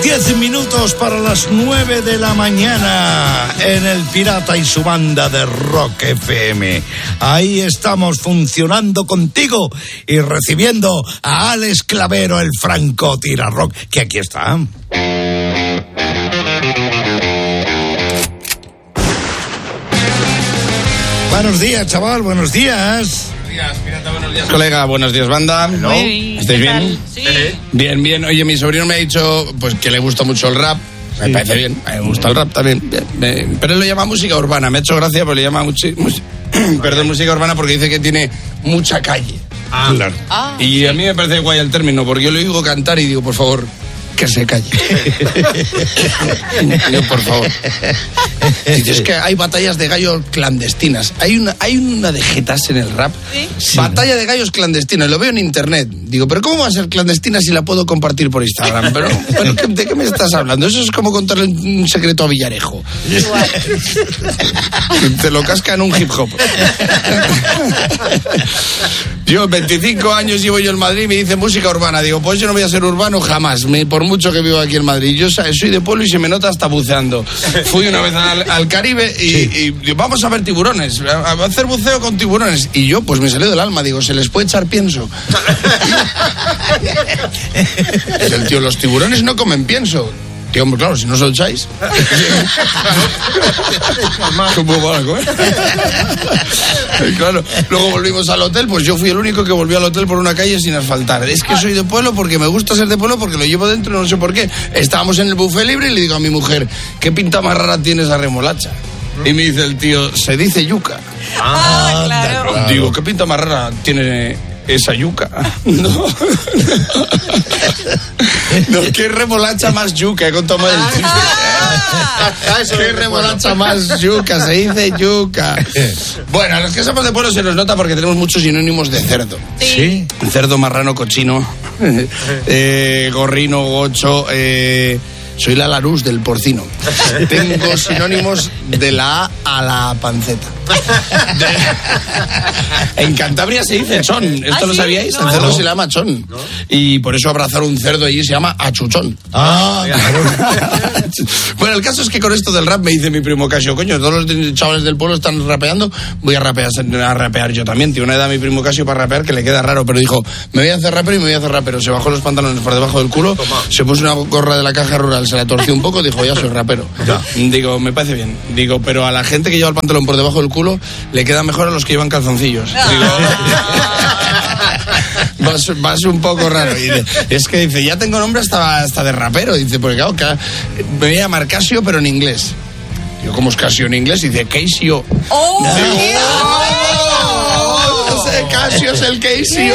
10 minutos para las 9 de la mañana en el Pirata y su banda de Rock FM. Ahí estamos funcionando contigo y recibiendo a Alex Clavero, el Franco Tirarock, que aquí está. Buenos días, chaval, buenos días. Buenos días, pirata, buenos días, colega, buenos días, banda. ¿No? ¿Estáis bien? Sí. Bien, bien. Oye, mi sobrino me ha dicho pues que le gusta mucho el rap. Me parece bien, me gusta el rap también. Pero él lo llama música urbana. Me ha hecho gracia, pero le llama música urbana porque dice que tiene mucha calle. Claro. Y a mí me parece guay el término, porque yo le oigo cantar y digo, por favor, que se calle. Digo, por favor. Dice, es que hay batallas de gallos clandestinas. Hay una de jetas en el rap. ¿Sí? Batalla de gallos clandestinas. Lo veo en internet. Digo, pero ¿cómo va a ser clandestina si la puedo compartir por Instagram? Pero ¿de qué me estás hablando? Eso es como contarle un secreto a Villarejo. Te lo casca en un hip hop. Yo, 25 años llevo yo en Madrid y me dice música urbana. Digo, pues yo no voy a ser urbano jamás, por mucho que vivo aquí en Madrid. Yo soy de pueblo y se me nota hasta buceando. Fui una vez al Caribe y vamos a ver tiburones, a hacer buceo con tiburones. Y yo, pues me salió del alma, digo, ¿se les puede echar pienso? El tío, los tiburones no comen pienso. Tío, hombre, claro, si no se lo echáis. Claro, luego volvimos al hotel, pues yo fui el único que volvió al hotel por una calle sin asfaltar. Es que soy de pueblo porque me gusta ser de pueblo, porque lo llevo dentro, no sé por qué. Estábamos en el buffet libre y le digo a mi mujer, ¿qué pinta más rara tiene esa remolacha? Y me dice el tío, se dice yuca. Claro. Digo, ¿qué pinta más rara tiene esa yuca? No, qué remolacha más yuca, he contado mal el chiste. Qué remolacha más yuca, se dice yuca. Bueno, a los que somos de pueblo se nos nota porque tenemos muchos sinónimos de cerdo. Sí. Cerdo, marrano, cochino, gorrino, gocho, soy la Larús del porcino. Tengo sinónimos de la A a la panceta. En Cantabria se dice chón. ¿Esto lo sabíais? El cerdo se llama chón. ¿No? Y por eso abrazar un cerdo allí se llama achuchón. Bueno, el caso es que con esto del rap me dice mi primo Casio, coño, todos los chavales del pueblo están rapeando, voy a rapear yo también. Tiene una edad mi primo Casio para rapear que le queda raro, pero dijo, me voy a hacer rapero y me voy a hacer rapero. Se bajó los pantalones por debajo del culo, se puso una gorra de la Caja Rural, se la torció un poco, dijo, ya soy rapero. Digo, me parece bien. Digo, pero a la gente que lleva el pantalón por debajo del culo le queda mejor a los que llevan calzoncillos. Digo, vas un poco raro. Y es que dice, ya tengo nombre hasta de rapero. Dice, porque claro, me voy a llamar Casio, pero en inglés. Digo, ¿cómo es Casio en inglés? Dice, Casio. Casio es el Casio.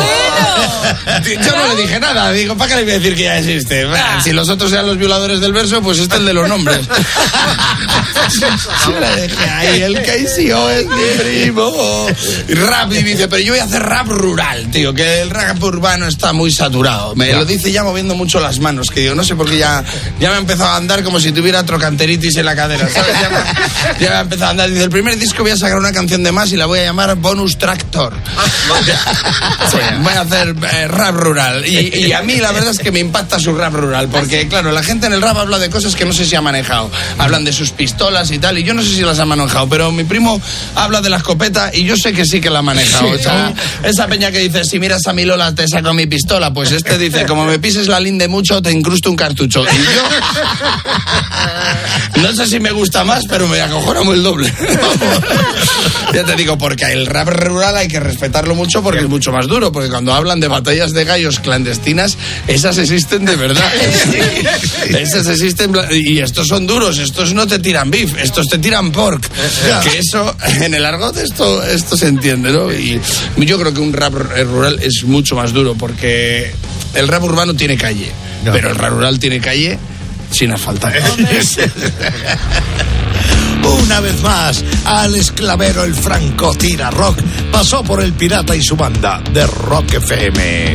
Yo no le dije nada, digo, ¿para qué le voy a decir que ya existe? Si los otros eran los violadores del verso, pues este es el de los nombres. Yo le dejé ahí, el Casio es mi primo. Rap, y dice, pero yo voy a hacer rap rural, tío, que el rap urbano está muy saturado. Me lo dice ya moviendo mucho las manos, que digo, no sé por qué ya me ha empezado a andar como si tuviera trocanteritis en la cadera, ¿sabes? Ya me ha empezado a andar. Dice, el primer disco voy a sacar una canción de más y la voy a llamar Bonus Tractor. Voy a hacer rap rural. Y a mí la verdad es que me impacta su rap rural, porque claro, la gente en el rap habla de cosas que no sé si ha manejado. Hablan de sus pistolas y tal, y yo no sé si las ha manejado, pero mi primo habla de la escopeta y yo sé que sí que la ha manejado. O sea, esa peña que dice, si miras a mi Lola te saco mi pistola, pues este dice, como me pises la linde mucho te incrusto un cartucho. Y yo no sé si me gusta más, pero me acojona el doble. Ya te digo, porque el rap rural hay que respetarlo mucho porque es mucho más duro, porque cuando hablan de batallas de gallos clandestinas, esas existen de verdad. Esas existen, y estos son duros, estos no te tiran beef, estos te tiran pork. Que eso, en el argot, esto se entiende, ¿no? Y yo creo que un rap rural es mucho más duro, porque el rap urbano tiene calle, pero el rap rural tiene calle sin asfaltar. Una vez más, Alex Clavero, el Franco Tirarock, pasó por el Pirata y su banda de Rock FM.